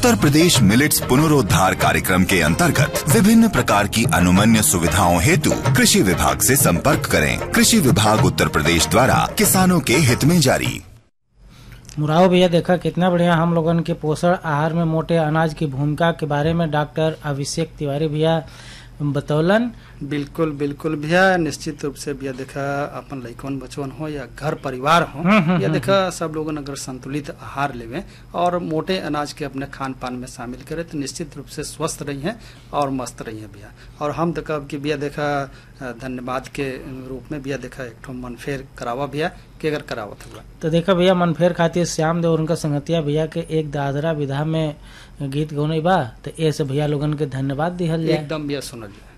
Uttar Pradesh millets पुनरोद्धार कार्यक्रम के अंतर्गत विभिन्न प्रकार की अनुमन्य सुविधाओं हेतु कृषि विभाग से संपर्क करें। कृषि विभाग उत्तर प्रदेश द्वारा किसानों के हित में जारी। मुराव भैया, देखा कितना बढ़िया हम लोगन के पोषण आहार में मोटे अनाज की भूमिका के बारे में डॉक्टर अभिषेक तिवारी भैया बतौलन। बिल्कुल बिल्कुल भैया, निश्चित रूप से भैया देखा अपन लइकन बचवन हो या घर परिवार हो, या देखा सब लोगन अगर संतुलित आहार लेवे और मोटे अनाज के अपने खान पान में शामिल करें तो निश्चित रूप से स्वस्थ रही हैं और मस्त रही हैं भैया। और हम तो कब कि भैया देखा धन्यवाद के रूप में भैया देखा एक ठो मनफेर करावा भैया के अगर करावत हुआ तो देखा भैया मनफेर खातिर श्याम देव और उनका संगतिया भैया के एक दादरा विधा में गीत गौने बा, तो ऐसे भैया लोगन के धन्यवाद दिहल जाए। एकदम भैया सुनल जाए।